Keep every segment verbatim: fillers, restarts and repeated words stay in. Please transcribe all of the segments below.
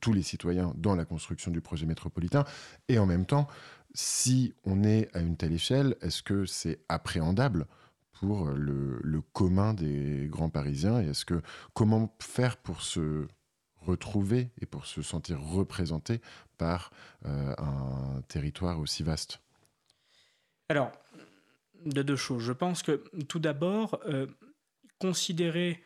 tous les citoyens dans la construction du projet métropolitain. Et en même temps, si on est à une telle échelle, est-ce que c'est appréhendable pour le, le commun des grands Parisiens? Et est-ce que, comment faire pour se retrouver et pour se sentir représenté par euh, un territoire aussi vaste? Alors, de deux choses. Je pense que tout d'abord, euh, considérer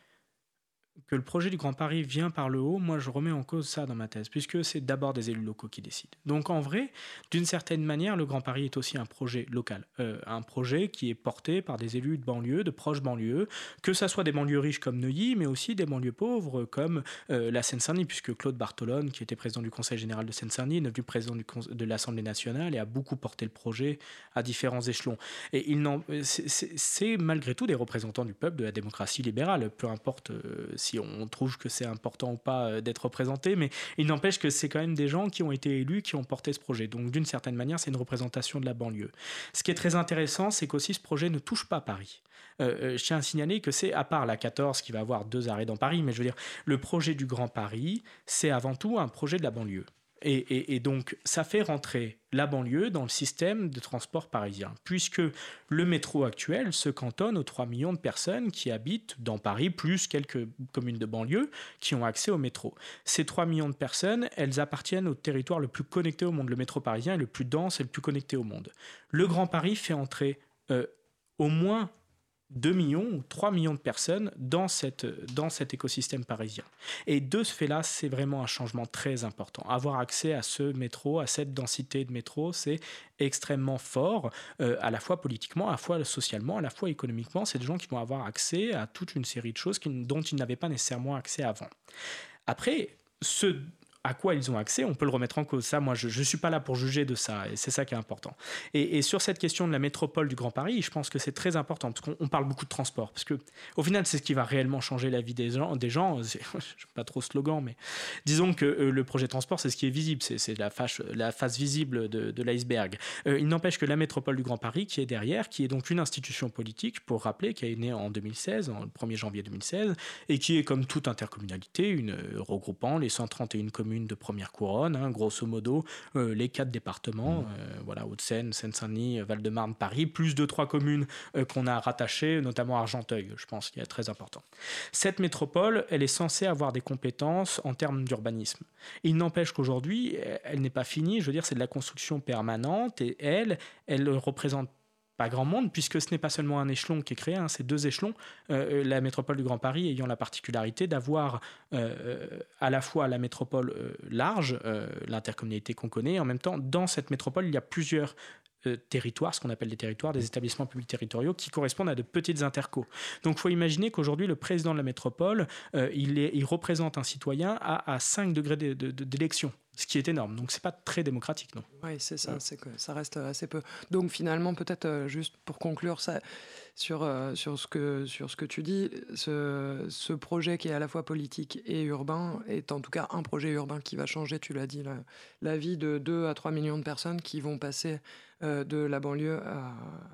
que le projet du Grand Paris vient par le haut, moi je remets en cause ça dans ma thèse, puisque c'est d'abord des élus locaux qui décident. Donc en vrai, d'une certaine manière, le Grand Paris est aussi un projet local, euh, un projet qui est porté par des élus de banlieue, de proches banlieues, que ça soit des banlieues riches comme Neuilly, mais aussi des banlieues pauvres comme euh, la Seine-Saint-Denis, puisque Claude Bartolone, qui était président du Conseil général de Seine-Saint-Denis, est devenu président du Con- de l'Assemblée nationale et a beaucoup porté le projet à différents échelons. Et il n'en- c'est, c'est- c'est malgré tout des représentants du peuple, de la démocratie libérale, peu importe euh, si on trouve que c'est important ou pas euh, d'être représenté, mais il n'empêche que c'est quand même des gens qui ont été élus, qui ont porté ce projet. Donc d'une certaine manière, c'est une représentation de la banlieue. Ce qui est très intéressant, c'est qu'aussi ce projet ne touche pas Paris. Euh, euh, je tiens à signaler que c'est, à part la quatorze qui va avoir deux arrêts dans Paris, mais je veux dire, le projet du Grand Paris, c'est avant tout un projet de la banlieue. Et, et, et donc, ça fait rentrer la banlieue dans le système de transport parisien, puisque le métro actuel se cantonne aux trois millions de personnes qui habitent dans Paris, plus quelques communes de banlieue qui ont accès au métro. Ces trois millions de personnes, elles appartiennent au territoire le plus connecté au monde. Le métro parisien est le plus dense et le plus connecté au monde. Le Grand Paris fait entrer euh, au moins deux millions ou trois millions de personnes dans, cette, dans cet écosystème parisien. Et de ce fait-là, c'est vraiment un changement très important. Avoir accès à ce métro, à cette densité de métro, c'est extrêmement fort, euh, à la fois politiquement, à la fois socialement, à la fois économiquement. C'est des gens qui vont avoir accès à toute une série de choses qui, dont ils n'avaient pas nécessairement accès avant. Après, ce à quoi ils ont accès, on peut le remettre en cause. Ça, moi, je ne suis pas là pour juger de ça, et c'est ça qui est important. Et, et sur cette question de la métropole du Grand Paris, je pense que c'est très important, parce qu'on on parle beaucoup de transport, parce que au final, c'est ce qui va réellement changer la vie des gens. Des gens c'est, je n'aime pas trop slogan, mais disons que euh, le projet de transport, c'est ce qui est visible, c'est, c'est la, face, la face visible de, de l'iceberg. Euh, il n'empêche que la métropole du Grand Paris, qui est derrière, qui est donc une institution politique, pour rappeler, qui est née en deux mille seize, en, le premier janvier deux mille seize, et qui est, comme toute intercommunalité, une, euh, regroupant les cent trente et une communes de première couronne, hein, grosso modo, euh, les quatre départements, euh, voilà, Hauts-de-Seine, Seine-Saint-Denis, Val-de-Marne, Paris, plus de trois communes euh, qu'on a rattachées, notamment Argenteuil, je pense, qui est très important. Cette métropole, elle est censée avoir des compétences en termes d'urbanisme. Il n'empêche qu'aujourd'hui, elle n'est pas finie, je veux dire, c'est de la construction permanente, et elle, elle représente pas grand monde, puisque ce n'est pas seulement un échelon qui est créé, hein, c'est deux échelons. Euh, la métropole du Grand Paris ayant la particularité d'avoir euh, à la fois la métropole euh, large, euh, l'intercommunalité qu'on connaît, et en même temps, dans cette métropole, il y a plusieurs euh, territoires, ce qu'on appelle des territoires, des établissements publics territoriaux, qui correspondent à de petites intercos. Donc il faut imaginer qu'aujourd'hui, le président de la métropole, euh, il, est, il représente un citoyen à, à cinq degrés de, de, de, d'élection. Ce qui est énorme. Donc, c'est pas très démocratique, non. Oui, c'est ça, c'est que ça reste assez peu. Donc, finalement, peut-être euh, juste pour conclure ça, sur, euh, sur, ce que, sur ce que tu dis, ce, ce projet qui est à la fois politique et urbain est en tout cas un projet urbain qui va changer, tu l'as dit, la, la vie de deux à trois millions de personnes qui vont passer euh, de la banlieue à,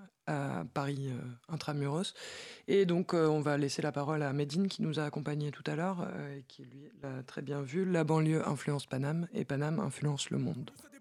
à Paris euh, intramuros. Et donc, euh, on va laisser la parole à Médine qui nous a accompagnés tout à l'heure euh, et qui, lui, l'a très bien vu. La banlieue influence Paname et Paname influence le monde.